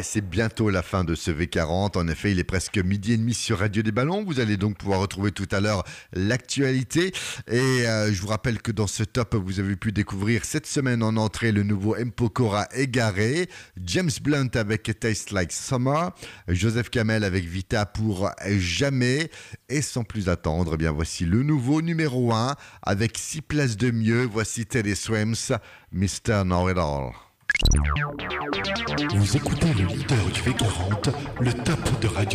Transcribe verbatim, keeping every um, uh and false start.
c'est bientôt la fin de ce V quarante. En effet, il est presque midi et demi sur Radio des Ballons. Vous allez donc pouvoir retrouver tout à l'heure l'actualité. Et euh, je vous rappelle que dans ce top, vous avez pu découvrir cette semaine en entrée le nouveau M. Pokora Égaré, James Blunt avec Taste Like Summer, Joseph Kamel avec Vita pour Jamais. Et sans plus attendre, eh bien voici le nouveau numéro un avec six places de mieux. Voici Teddy Swims, mister Know It All. Vous écoutez le leader du V quarante, le top de Radio